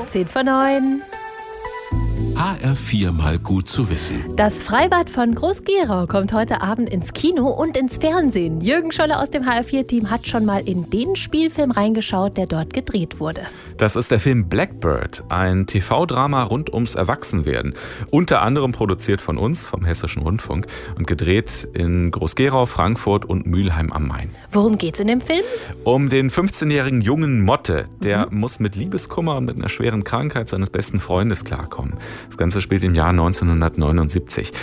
10 vor 9. HR4 mal gut zu wissen. Das Freibad von Groß-Gerau kommt heute Abend ins Kino und ins Fernsehen. Jürgen Scholle aus dem HR4-Team hat schon mal in den Spielfilm reingeschaut, der dort gedreht wurde. Das ist der Film Blackbird, ein TV-Drama rund ums Erwachsenwerden. Unter anderem produziert von uns, vom Hessischen Rundfunk, und gedreht in Groß-Gerau, Frankfurt und Mülheim am Main. Worum geht's in dem Film? Um den 15-jährigen Jungen Motte. Der muss mit Liebeskummer und mit einer schweren Krankheit seines besten Freundes klarkommen. Das Ganze spielt im Jahr 1979.